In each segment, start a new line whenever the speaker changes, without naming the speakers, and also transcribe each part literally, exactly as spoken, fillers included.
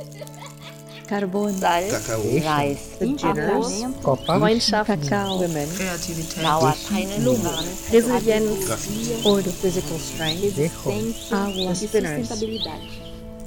Carbon,
Salz,
Kakao,
Reis,
Beginners,
Kokos,
Freundschaft, Kakao,
Women,
Kreativität,
Nauerteilung,
Resilienz,
Order, Physical Strength,
Água,
Sustentabilidade.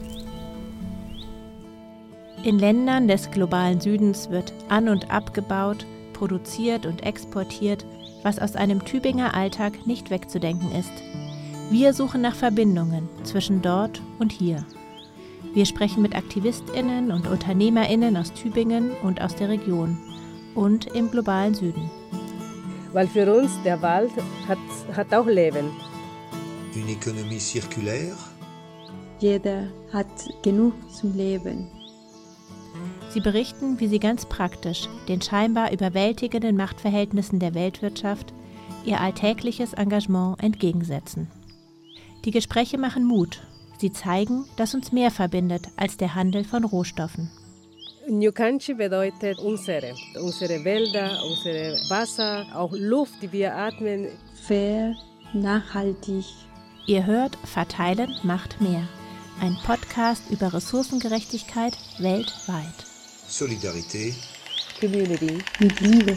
In Ländern des globalen Südens wird an- und abgebaut, produziert und exportiert, was aus einem Tübinger Alltag nicht wegzudenken ist. Wir suchen nach Verbindungen zwischen dort und hier. Wir sprechen mit AktivistInnen und UnternehmerInnen aus Tübingen und aus der Region und im globalen Süden.
Weil für uns der Wald hat, hat auch Leben.
une économie circulaire,
jeder hat genug zum Leben.
Sie berichten, wie sie ganz praktisch den scheinbar überwältigenden Machtverhältnissen der Weltwirtschaft ihr alltägliches Engagement entgegensetzen. Die Gespräche machen Mut. Sie zeigen, dass uns mehr verbindet als der Handel von Rohstoffen.
Nyukanchi bedeutet unsere, unsere Wälder, unsere Wasser, auch Luft, die wir atmen.
Fair, nachhaltig.
Ihr hört Verteilen macht mehr. Ein Podcast über Ressourcengerechtigkeit weltweit.
solidarité,
Community.
Mit Liebe.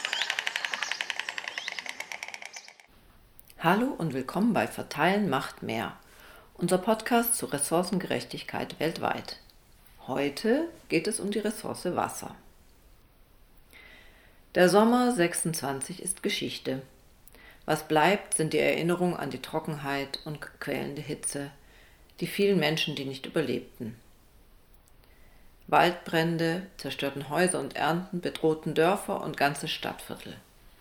Hallo und willkommen bei Verteilen macht mehr, unser Podcast zur Ressourcengerechtigkeit weltweit. Heute geht es um die Ressource Wasser. Der Sommer sechsundzwanzig ist Geschichte. Was bleibt, sind die Erinnerungen an die Trockenheit und quälende Hitze, die vielen Menschen, die nicht überlebten. Waldbrände, zerstörten Häuser und Ernten, bedrohten Dörfer und ganze Stadtviertel.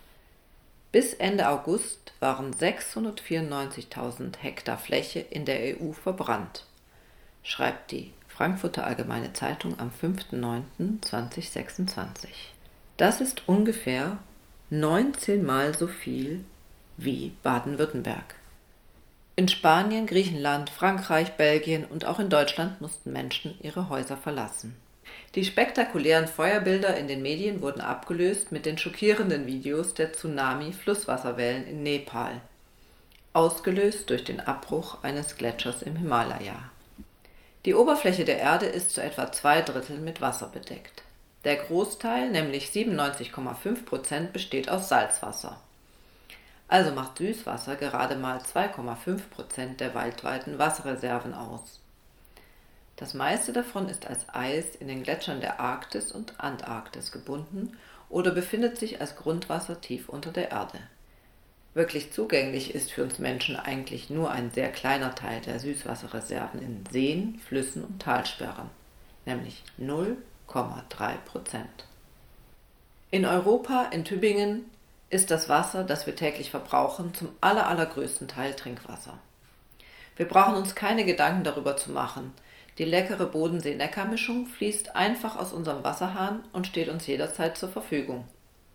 Bis Ende August waren sechshundertvierundneunzigtausend Hektar Fläche in der E U verbrannt, schreibt die Frankfurter Allgemeine Zeitung am fünften neunten zweitausendsechsundzwanzig. Das ist ungefähr neunzehn Mal so viel wie Baden-Württemberg. In Spanien, Griechenland, Frankreich, Belgien und auch in Deutschland mussten Menschen ihre Häuser verlassen. Die spektakulären Feuerbilder in den Medien wurden abgelöst mit den schockierenden Videos der Tsunami-Flusswasserwellen in Nepal, ausgelöst durch den Abbruch eines Gletschers im Himalaya. Die Oberfläche der Erde ist zu etwa zwei Drittel mit Wasser bedeckt. Der Großteil, nämlich siebenundneunzig Komma fünf Prozent, besteht aus Salzwasser. Also macht Süßwasser gerade mal zwei Komma fünf Prozent der weltweiten Wasserreserven aus. Das meiste davon ist als Eis in den Gletschern der Arktis und Antarktis gebunden oder befindet sich als Grundwasser tief unter der Erde. Wirklich zugänglich ist für uns Menschen eigentlich nur ein sehr kleiner Teil der Süßwasserreserven in Seen, Flüssen und Talsperren, nämlich null Komma drei Prozent. In Europa, in Tübingen, ist das Wasser, das wir täglich verbrauchen, zum aller, allergrößten Teil Trinkwasser. Wir brauchen uns keine Gedanken darüber zu machen. Die leckere Bodensee-Neckar-Mischung fließt einfach aus unserem Wasserhahn und steht uns jederzeit zur Verfügung.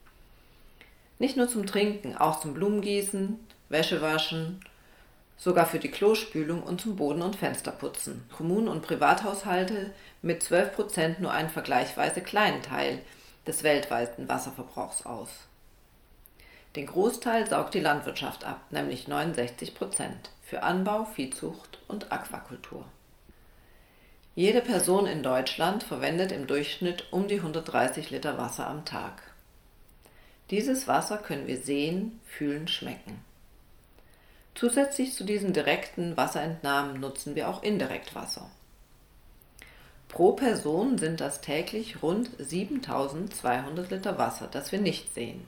Nicht nur zum Trinken, auch zum Blumengießen, Wäschewaschen, sogar für die Klospülung und zum Boden- und Fensterputzen. Kommunen und Privathaushalte mit zwölf Prozent nur einen vergleichsweise kleinen Teil des weltweiten Wasserverbrauchs aus. Den Großteil saugt die Landwirtschaft ab, nämlich neunundsechzig Prozent, für Anbau, Viehzucht und Aquakultur. Jede Person in Deutschland verwendet im Durchschnitt um die hundertdreißig Liter Wasser am Tag. Dieses Wasser können wir sehen, fühlen, schmecken. Zusätzlich zu diesen direkten Wasserentnahmen nutzen wir auch indirekt Wasser. Pro Person sind das täglich rund siebentausendzweihundert Liter Wasser, das wir nicht sehen.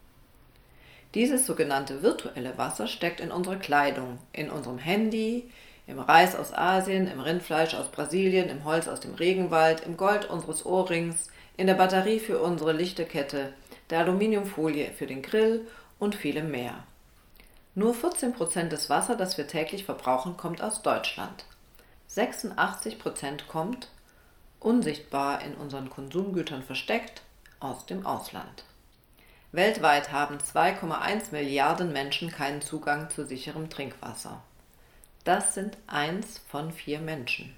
Dieses sogenannte virtuelle Wasser steckt in unserer Kleidung, in unserem Handy, im Reis aus Asien, im Rindfleisch aus Brasilien, im Holz aus dem Regenwald, im Gold unseres Ohrrings, in der Batterie für unsere Lichterkette, der Aluminiumfolie für den Grill und vielem mehr. Nur vierzehn Prozent des Wassers, das wir täglich verbrauchen, kommt aus Deutschland. sechsundachtzig Prozent kommt, unsichtbar in unseren Konsumgütern versteckt, aus dem Ausland. Weltweit haben zwei Komma eins Milliarden Menschen keinen Zugang zu sicherem Trinkwasser. Das sind eins von vier Menschen.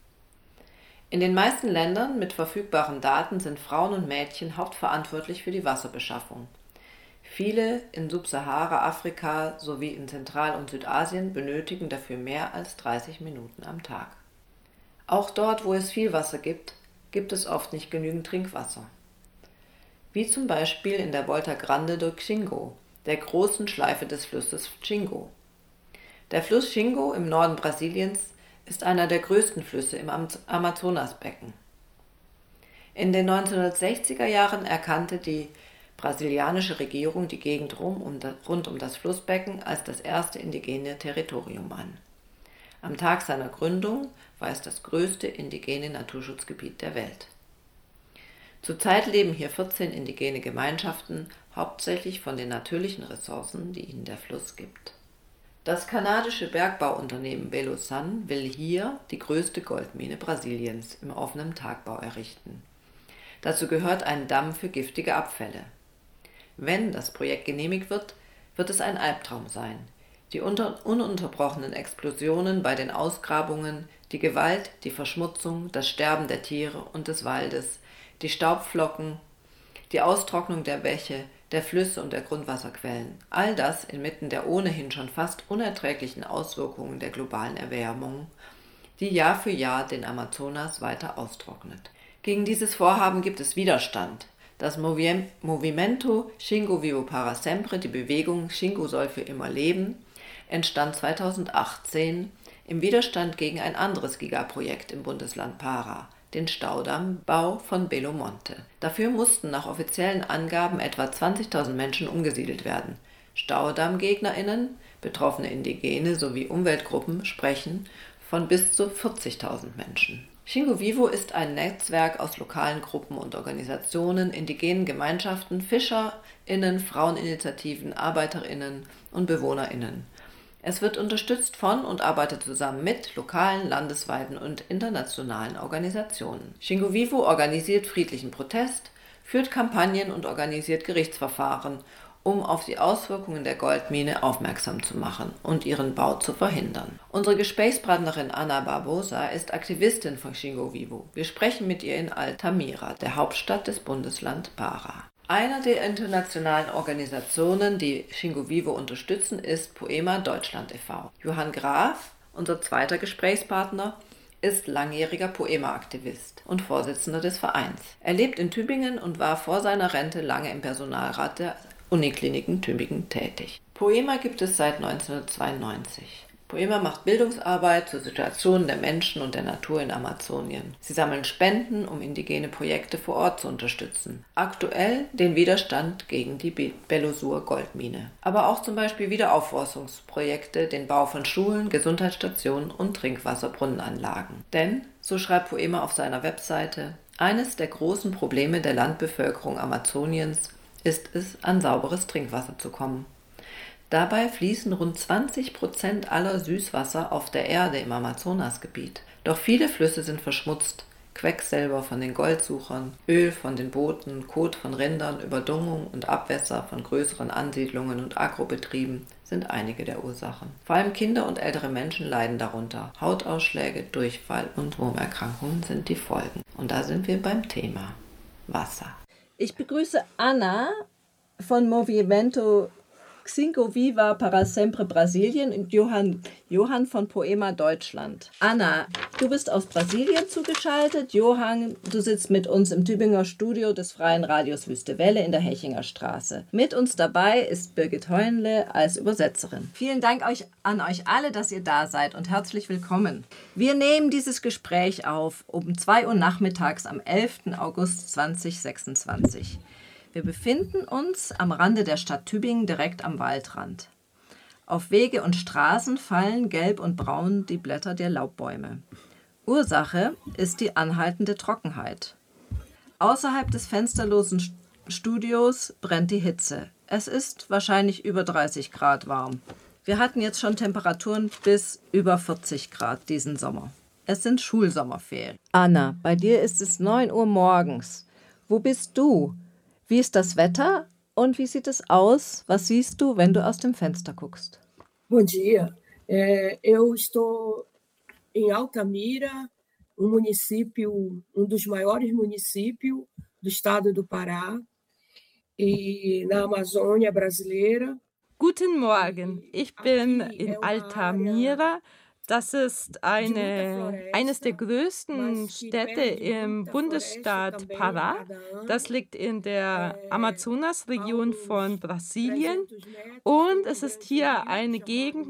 In den meisten Ländern mit verfügbaren Daten sind Frauen und Mädchen hauptverantwortlich für die Wasserbeschaffung. Viele in Subsahara-Afrika sowie in Zentral- und Südasien benötigen dafür mehr als dreißig Minuten am Tag. Auch dort, wo es viel Wasser gibt, gibt es oft nicht genügend Trinkwasser. Wie zum Beispiel in der Volta Grande do Xingu, der großen Schleife des Flusses Xingu. Der Fluss Xingu im Norden Brasiliens ist einer der größten Flüsse im Amazonasbecken. In den neunzehnhundertsechziger Jahren erkannte die brasilianische Regierung die Gegend rund um das Flussbecken als das erste indigene Territorium an. Am Tag seiner Gründung war es das größte indigene Naturschutzgebiet der Welt. Zurzeit leben hier vierzehn indigene Gemeinschaften, hauptsächlich von den natürlichen Ressourcen, die ihnen der Fluss gibt. Das kanadische Bergbauunternehmen Belo Sun will hier die größte Goldmine Brasiliens im offenen Tagbau errichten. Dazu gehört ein Damm für giftige Abfälle. Wenn das Projekt genehmigt wird, wird es ein Albtraum sein. Die unter, ununterbrochenen Explosionen bei den Ausgrabungen, die Gewalt, die Verschmutzung, das Sterben der Tiere und des Waldes, die Staubflocken, die Austrocknung der Bäche, der Flüsse und der Grundwasserquellen, all das inmitten der ohnehin schon fast unerträglichen Auswirkungen der globalen Erwärmung, die Jahr für Jahr den Amazonas weiter austrocknet. Gegen dieses Vorhaben gibt es Widerstand. Das Movimento Xingu Vivo para Sempre, die Bewegung Xingu soll für immer leben, entstand zweitausendachtzehn im Widerstand gegen ein anderes Gigaprojekt im Bundesland Pará, den Staudammbau von Belo Monte. Dafür mussten nach offiziellen Angaben etwa zwanzigtausend Menschen umgesiedelt werden. StaudammgegnerInnen, betroffene Indigene sowie Umweltgruppen sprechen von bis zu vierzigtausend Menschen. Xingu Vivo ist ein Netzwerk aus lokalen Gruppen und Organisationen, indigenen Gemeinschaften, FischerInnen, Fraueninitiativen, ArbeiterInnen und BewohnerInnen. Es wird unterstützt von und arbeitet zusammen mit lokalen, landesweiten und internationalen Organisationen. Xingu Vivo organisiert friedlichen Protest, führt Kampagnen und organisiert Gerichtsverfahren, um auf die Auswirkungen der Goldmine aufmerksam zu machen und ihren Bau zu verhindern. Unsere Gesprächspartnerin Ana Barbosa ist Aktivistin von Xingu Vivo. Wir sprechen mit ihr in Altamira, der Hauptstadt des Bundeslands Pará. Eine der internationalen Organisationen, die Xingu Vivo unterstützen, ist Poema Deutschland e V Johann Graf, unser zweiter Gesprächspartner, ist langjähriger Poema-Aktivist und Vorsitzender des Vereins. Er lebt in Tübingen und war vor seiner Rente lange im Personalrat der Unikliniken Tübingen tätig. Poema gibt es seit neunzehnhundertzweiundneunzig. Poema macht Bildungsarbeit zur Situation der Menschen und der Natur in Amazonien. Sie sammeln Spenden, um indigene Projekte vor Ort zu unterstützen. Aktuell den Widerstand gegen die Belo Sur Goldmine. Aber auch zum Beispiel Wiederaufforstungsprojekte, den Bau von Schulen, Gesundheitsstationen und Trinkwasserbrunnenanlagen. Denn, so schreibt Poema auf seiner Webseite, eines der großen Probleme der Landbevölkerung Amazoniens ist es, an sauberes Trinkwasser zu kommen. Dabei fließen rund zwanzig Prozent aller Süßwasser auf der Erde im Amazonasgebiet. Doch viele Flüsse sind verschmutzt. Quecksilber von den Goldsuchern, Öl von den Booten, Kot von Rindern, Überdüngung und Abwässer von größeren Ansiedlungen und Agrobetrieben sind einige der Ursachen. Vor allem Kinder und ältere Menschen leiden darunter. Hautausschläge, Durchfall und Wurmerkrankungen sind die Folgen. Und da sind wir beim Thema Wasser.
Ich begrüße Ana von Movimento Xingu Vivo para Sempre Brasilien und Johann, Johann von Poema Deutschland. Ana, du bist aus Brasilien zugeschaltet. Johann, du sitzt mit uns im Tübinger Studio des Freien Radios Wüste Welle in der Hechinger Straße. Mit uns dabei ist Birgit Heunle als Übersetzerin. Vielen Dank euch, an euch alle, dass ihr da seid und herzlich willkommen. Wir nehmen dieses Gespräch auf um zwei Uhr nachmittags am elften August zweitausendsechsundzwanzig. Wir befinden uns am Rande der Stadt Tübingen, direkt am Waldrand. Auf Wege und Straßen fallen gelb und braun die Blätter der Laubbäume. Ursache ist die anhaltende Trockenheit. Außerhalb des fensterlosen Studios brennt die Hitze. Es ist wahrscheinlich über dreißig Grad warm. Wir hatten jetzt schon Temperaturen bis über vierzig Grad diesen Sommer. Es sind Schulsommerferien. Anna, bei dir ist es neun Uhr morgens. Wo bist du? Wie ist das Wetter und wie sieht es aus? Was siehst du, wenn du aus dem Fenster guckst?
Bom dia. É, eu estou em Altamira, um município, um dos maiores municípios do estado do Pará, e na Amazônia brasileira.
Guten Morgen, ich bin in Altamira, Das ist eine, eines der größten Städte im Bundesstaat Pará. Das liegt in der Amazonasregion von Brasilien. Und es ist hier eine Gegend